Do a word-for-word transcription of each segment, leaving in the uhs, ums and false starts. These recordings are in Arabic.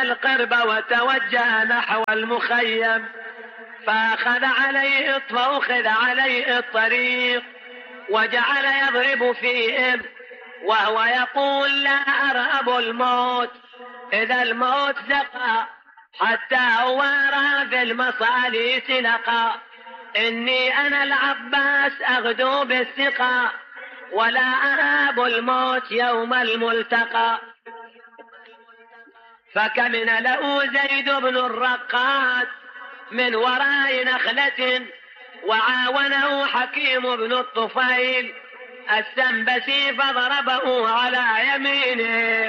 القرب وتوجه نحو المخيم، فأخذ عليه فأخذ عليه الطريق وجعل يضرب فيهم وهو يقول: لا أرهب الموت، إذا الموت زقى حتى أوارى في المصاليس لقى، إني أنا العباس أغدو بالثقة، ولا أرهب الموت يوم الملتقى. فكمن له زيد بن الرقاد من وراء نخلة، وعاونه حكيم بن الطفيل السنبسي فضربه على يمينه،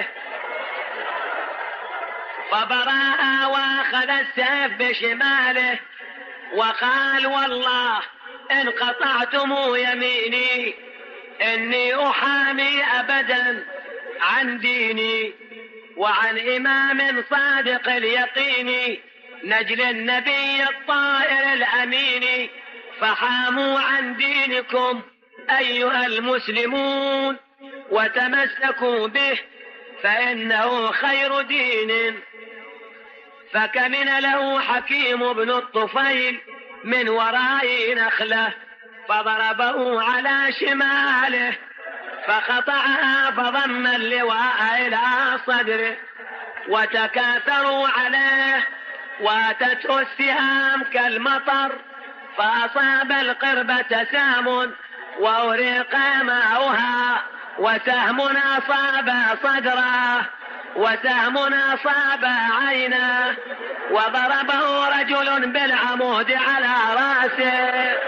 فبرأ واخذ السيف بشماله وقال: والله إن قطعتم يميني إني أحامي أبدا عن ديني وعن إمام صادق اليقين، نجل النبي الطائر الأمين، فحاموا عن دينكم أيها المسلمون وتمسكوا به فإنه خير دين. فكمن له حكيم بن الطفيل من وراء نخلة، فضربه على شماله فقطعها، فضم اللواء إلى صدره وتكاثروا عليه، واتته السهام كالمطر، فأصاب القربة سهم وأريق ماؤها، وسهم أصاب صدره، وسهم أصاب عينه، وضربه رجل بالعمود على رأسه،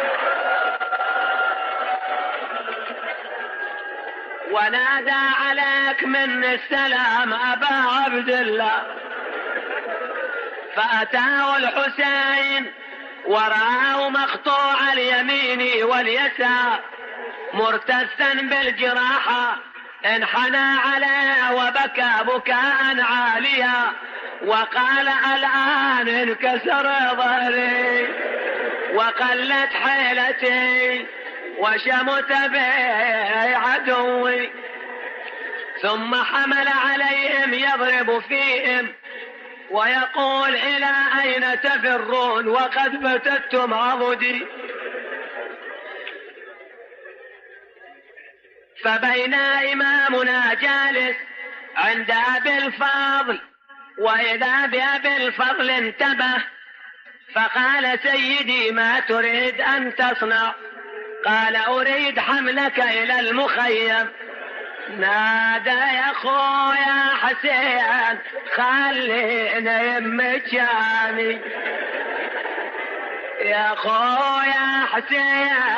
ونادى: عليك من السلام أبا عبد الله. فأتاه الحسين ورآه مقطوع اليمين واليسار مرتثا بالجراحة، انحنى عليه وبكى بكاء عاليا وقال: الآن انكسر ظهري وقلت حيلتي وشمت بي عدوي. ثم حمل عليهم يضرب فيهم ويقول: إلى أين تفرون وقد فتتم عضدي. فبين إمامنا جالس عند أبي الفضل، وإذا بأبي الفضل انتبه فقال: سيدي ما تريد أن تصنع؟ قال: أريد حملك إلى المخيم. نادى: يا خويا حسين خلينا يمك جامي، يا خويا حسين